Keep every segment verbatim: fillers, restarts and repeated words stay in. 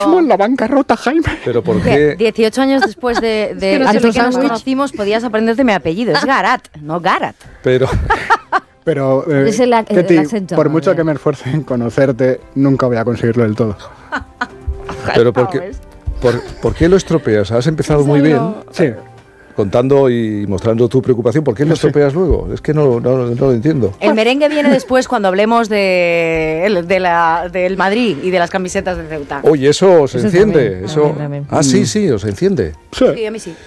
Estamos en la bancarrota, Jaime. ¿Pero por qué? dieciocho años después de, de, Es que no antes sé de que los nos sándwich. conocimos, podías aprenderte mi apellido. Es Garat, no Garat. Pero... Pero, eh, Es el, el Ketty, acento. por mucho eh. que me esfuerce en conocerte, nunca voy a conseguirlo del todo. pero ¿por qué, por, ¿por qué lo estropeas? Has empezado muy bien, Sí. contando y mostrando tu preocupación. ¿Por qué lo estropeas luego? Es que no, no, no lo entiendo. El merengue viene después cuando hablemos de, de la, del Madrid y de las camisetas de Ceuta. Oye, eso os Eso enciende. también, eso... también, también. Ah, sí, sí, os enciende. Sí, Sí, a mí sí.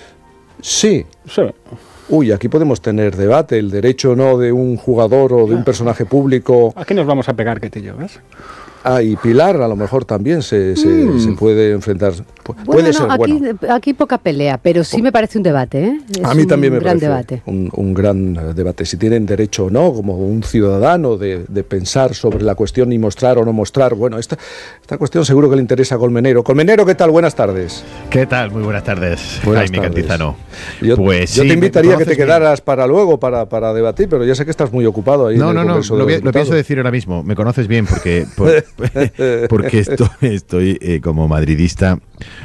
Sí. sí. Uy, aquí podemos tener debate, el derecho o no de un jugador o de un personaje público. Aquí nos vamos a pegar, Ketty y yo, ¿ves? Ah, y Pilar a lo mejor también se, se, Mm. se puede enfrentar. Pu- Bueno, puede no, ser aquí, bueno. aquí poca pelea, pero sí me parece un debate, ¿eh? Es A mí también me un gran parece debate. Un, un gran eh, debate. Si tienen derecho o no, como un ciudadano, de, de pensar sobre la cuestión y mostrar o no mostrar. Bueno, esta, esta cuestión seguro que le interesa a Colmenero. Colmenero, ¿qué tal? Buenas tardes. ¿Qué tal? Muy buenas tardes, Buenas Jaime tardes. Cantizano. Yo, Pues yo sí, te invitaría me a que te conoces bien. quedaras para luego, para, para debatir, pero ya sé que estás muy ocupado ahí No, en el no, no, Congreso de lo, los pi- lo pienso Diputados. decir ahora mismo. Me conoces bien porque, por- porque estoy, estoy eh, como madridista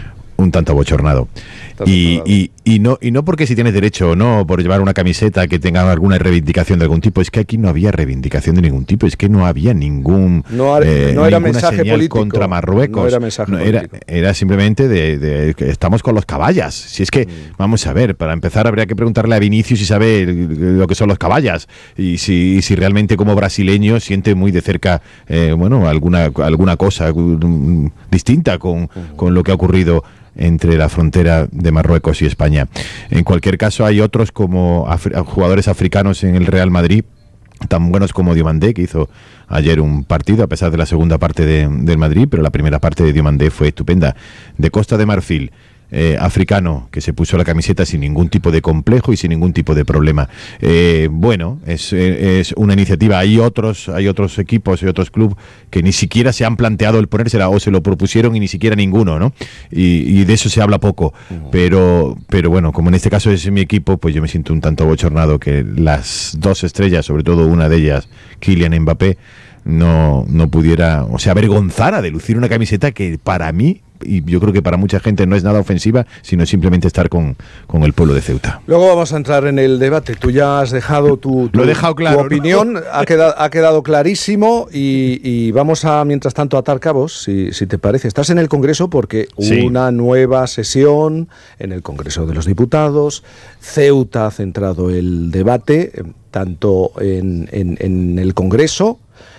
un tanto abochornado. Estás Y, enfadado. y, y, no, y no porque si tienes derecho o no, por llevar una camiseta que tenga alguna reivindicación de algún tipo, es que aquí no había reivindicación de ningún tipo, es que no había ningún No ha- eh, no era ninguna mensaje señal político. contra Marruecos. No era mensaje era, político. era simplemente de, de que estamos con los caballas. Si es que, Mm. vamos a ver, para empezar habría que preguntarle a Vinicius si sabe lo que son los caballas y si, y si realmente como brasileño siente muy de cerca, eh, bueno, alguna, alguna cosa mm, distinta con, con lo que ha ocurrido entre la frontera de Marruecos y España. En cualquier caso, hay otros como afri- jugadores africanos en el Real Madrid, tan buenos como Diomandé, que hizo ayer un partido, a pesar de la segunda parte de- del Madrid, pero la primera parte de Diomandé fue estupenda. De Costa de Marfil, eh, africano, que se puso la camiseta sin ningún tipo de complejo y sin ningún tipo de problema. Eh, bueno, es, eh, es una iniciativa. Hay otros, hay otros equipos y otros clubes que ni siquiera se han planteado el ponérsela o se lo propusieron y ni siquiera ninguno, ¿no? Y, y de eso se habla poco. Pero, pero bueno, como en este caso es mi equipo, pues yo me siento un tanto bochornado que las dos estrellas, sobre todo una de ellas, Kylian Mbappé, no, no pudiera, o sea, avergonzara de lucir una camiseta que para mí, y yo creo que para mucha gente no es nada ofensiva, sino simplemente estar con, con el pueblo de Ceuta. Luego vamos a entrar en el debate. Tú ya has dejado tu, tu, Lo he dejado claro, tu ¿no? opinión, ha, quedado, ha quedado clarísimo y, y vamos a, mientras tanto, atar cabos, si, si te parece. Estás en el Congreso porque Sí. una nueva sesión en el Congreso de los Diputados. Ceuta ha centrado el debate eh, tanto en, en, en el Congreso,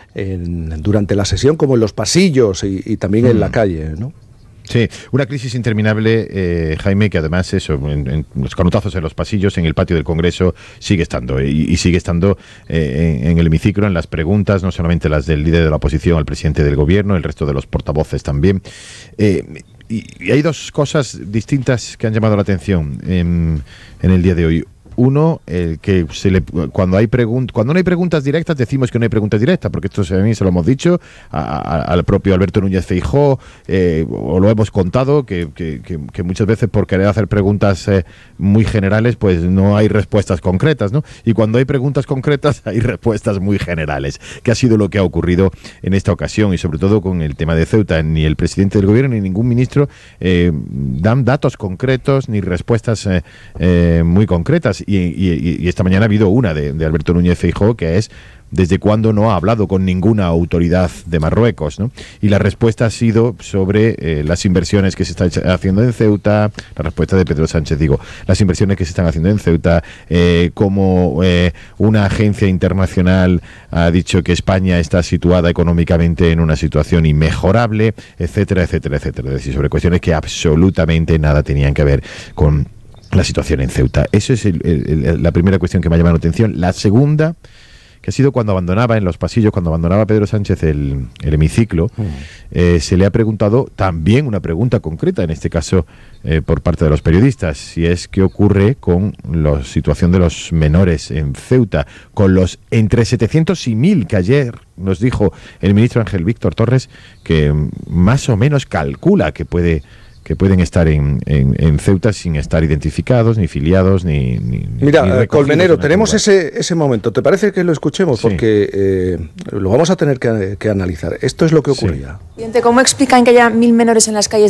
en, durante la sesión, como en los pasillos y, y también en la calle, ¿no? Sí, una crisis interminable, eh, Jaime, que además eso, en, en los canutazos en los pasillos, en el patio del Congreso, sigue estando. Y, y sigue estando eh, en, en el hemiciclo, en las preguntas, no solamente las del líder de la oposición al presidente del gobierno, el resto de los portavoces también. Eh, y, y hay dos cosas distintas que han llamado la atención en, en el día de hoy. Uno, el que se le, cuando hay pregun- cuando no hay preguntas directas decimos que no hay preguntas directas, porque esto a mí se lo hemos dicho a- a- al propio Alberto Núñez Feijóo, eh, o lo hemos contado, que, que, que, que muchas veces por querer hacer preguntas eh, muy generales, pues no hay respuestas concretas, ¿no? Y cuando hay preguntas concretas hay respuestas muy generales, que ha sido lo que ha ocurrido en esta ocasión, y sobre todo con el tema de Ceuta. Ni el presidente del gobierno ni ningún ministro eh, dan datos concretos ni respuestas eh, eh, muy concretas. Y, y, y esta mañana ha habido una de, de Alberto Núñez Feijóo, que es desde cuándo no ha hablado con ninguna autoridad de Marruecos, ¿no? Y la respuesta ha sido sobre eh, las inversiones que se están haciendo en Ceuta, la respuesta de Pedro Sánchez, digo, las inversiones que se están haciendo en Ceuta, eh, como eh, una agencia internacional ha dicho que España está situada económicamente en una situación inmejorable, etcétera, etcétera, etcétera. Es decir, sobre cuestiones que absolutamente nada tenían que ver con la situación en Ceuta. Eso es el, el, el, la primera cuestión que me ha llamado la atención. La segunda, que ha sido cuando abandonaba en los pasillos, cuando abandonaba Pedro Sánchez el, el hemiciclo, mm. eh, se le ha preguntado también una pregunta concreta, en este caso eh, por parte de los periodistas, si es qué ocurre con la situación de los menores en Ceuta, con los entre setecientos y mil que ayer nos dijo el ministro Ángel Víctor Torres, que más o menos calcula que puede que pueden estar en, en, en Ceuta sin estar identificados, ni filiados, ni... ni Mira, ni recogidos Colmenero, en tenemos algún lugar. ese, ese momento. ¿Te parece que lo escuchemos? Sí. Porque eh, lo vamos a tener que, que analizar. Esto es lo que ocurría. ¿Cómo explican que haya mil menores en las calles